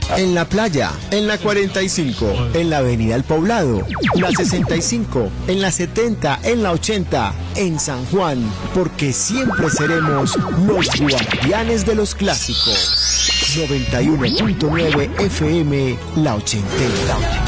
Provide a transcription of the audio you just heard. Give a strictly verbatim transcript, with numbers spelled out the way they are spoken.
En la playa, en la cuarenta y cinco, en la avenida El Poblado, la sesenta y cinco, en la setenta, en la ochenta, en San Juan, porque siempre seremos los guardianes de los clásicos. noventa y uno punto nueve F M, La ochentena.